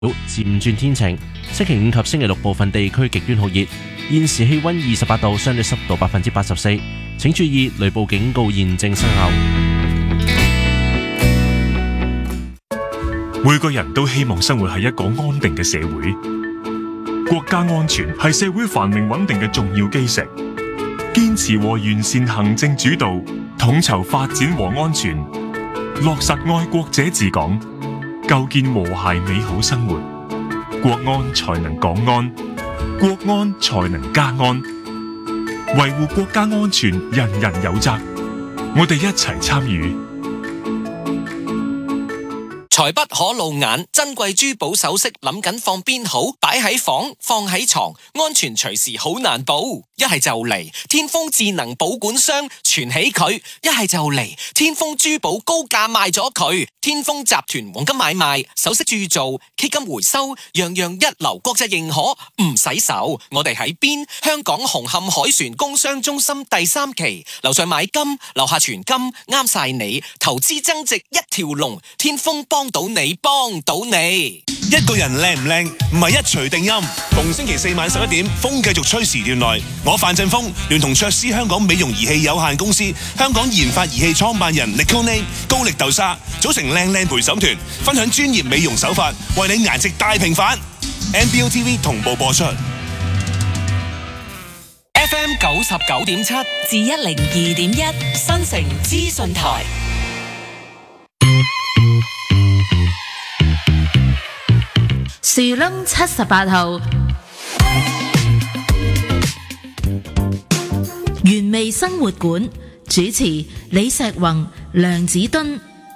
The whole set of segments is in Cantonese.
漸轉天晴，星期五及星期六部分地區極端酷熱，現時氣溫28度，相對濕度84%，請注意雷暴警告現正生效。 每個人都希望生活喺一個安定嘅社會，國家安全係社會繁榮穩定嘅重要基石。堅持和完善行政主導，統籌發展和安全，落實愛國者治港，構建和諧美好生活，國安才能港安，國安才能家安。維護國家安全，人人有責，我哋一齊參與。 財不可露眼，珍貴珠寶首飾諗緊放邊好？擺喺房，放喺床，安全隨時好難保。一係就嚟天豐智能保管箱存起佢，一係就嚟天豐珠寶高價賣咗佢。天豐集團黃金買賣、首飾鑄造、基金回收，樣樣一流，國際認可，唔使愁。我哋喺邊？香港紅磡海船工商中心第3期，樓上買金，樓下存金，啱晒你。投資增值一條龍，天豐幫到你，幫到你。 一個人靚唔靚，唔係一錘定音。逢星期4晚11點，風繼續吹時段內，我范振鋒聯同卓斯香港美容儀器有限公司、香港研發儀器創辦人 Nicole 高力豆沙組成靚靚陪審團，分享專業美容手法，為你顏值大平反。NBO TV 同步播出。 FM 99.7 至102.1新城資訊台。樹窿78號，原味生活館主持李石宏、梁子敦。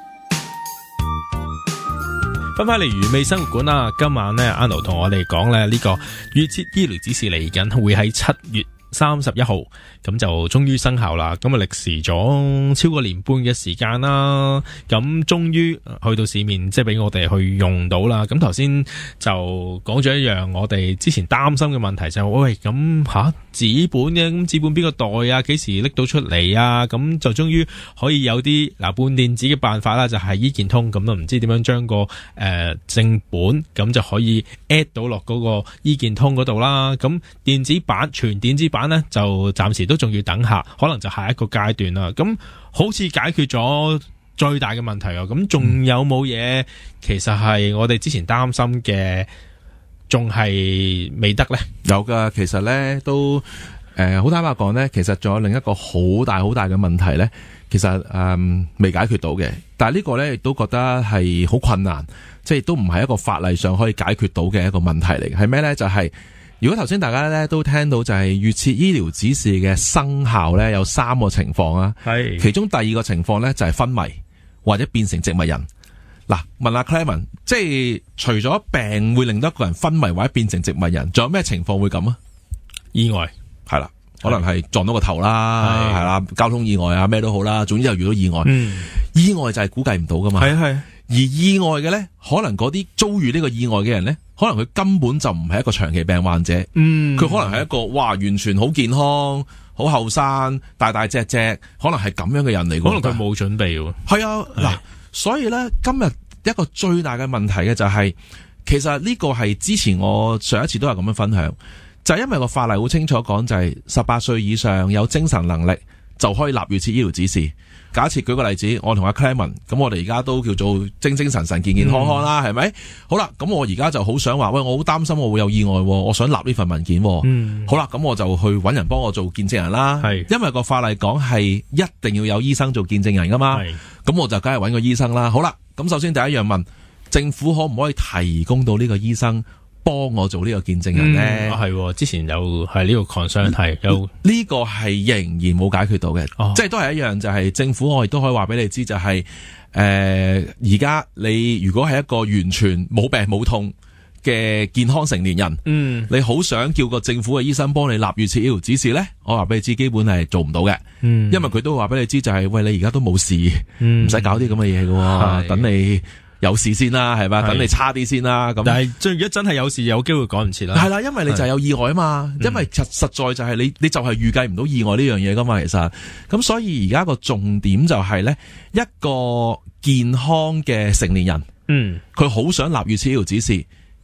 翻返嚟原味生活館啦，今晚呢 Anno 同我哋講咧呢個預設醫療指示嚟緊會喺7月31號咁就終於生效啦，咁啊歷時咗超過年半嘅時間啦，咁終於去到市面，即係俾我哋去用到啦。咁頭先就講咗一樣我哋之前擔心嘅問題，就係喂，咁紙本嘅，咁紙本邊個袋啊？幾時拎到出嚟啊？咁就終於可以有啲半電子嘅辦法啦，就係醫健通，咁都唔知點樣將個正本咁就可以 add 到落嗰個醫健通嗰度啦。咁電子版全電子版呢，就暫時都仲要等下，可能就下一個階段啦。咁好似解決咗最大嘅問題啊！咁仲有冇嘢其實係我哋之前擔心嘅，仲係未得呢？ 有噶，其實呢都好坦白講呢，其實仲有另一個好大嘅問題呢，其實未解決到嘅。但係呢個呢，亦都覺得係好困難，即係都唔係一個法例上可以解決到嘅一個問題嚟。係咩呢？就係如果頭先大家咧都聽到就係預設醫療指示嘅生效咧，有3個情況啊。係其中第2個情況咧就係昏迷或者變成植物人。嗱，問下 Clement， 即係除咗病會令到一個人昏迷或者變成植物人，仲有咩情況會咁啊？意外係啦，可能係撞到個頭啦，係啦，交通意外啊，咩都好啦，總之就遇到意外。意外就係估計唔到噶嘛。係。而意外嘅咧，可能嗰啲遭遇呢個意外嘅人咧，可能佢根本就唔係一個長期病患者，佢可能係一個完全好健康、好後生、大隻，可能係咁樣嘅人嚟。可能佢冇準備喎。係啊，嗱，所以咧今日一個最大嘅問題嘅就係，其實呢個係之前我上一次都係咁樣分享，就係因為個法例好清楚講，就係18歲以上有精神能力就可以立預設醫療指示。假設舉個例子，我同阿 Clement， 咁我哋而家都叫做精神健康啦，係咪？好啦，咁我而家就好想話，喂，我好擔心我會有意外，我想立呢份文件。好啦，咁我就去揾人幫我做見證人啦。因為個法例講係一定要有醫生做見證人噶嘛。咁我就梗係揾個醫生啦。好啦，咁首先第一樣問，政府可唔可以提供到呢個醫生幫我做呢個見證人咧？係，之前有係呢個 concern 係有呢個係仍然冇解決到嘅，即係都係一樣，就係政府我亦都可以話俾你知，就係而家你如果係一個完全冇病冇痛嘅健康成年人，你好想叫個政府嘅醫生幫你立預設醫療指示咧，我話俾你知，基本係做唔到嘅，因為佢都話俾你知，就係喂，你而家都冇事，唔使搞啲咁嘅嘢嘅，等你有事先啦，係嘛？等你差啲先啦。咁但係，如果真係有事，有機會趕唔切啦。係啦，因為你就係有意外啊嘛。因為實在就係你就係預計唔到意外呢樣嘢噶嘛。其實咁，所以而家個重點就係咧，一個健康嘅成年人，佢好想立預設醫療指示，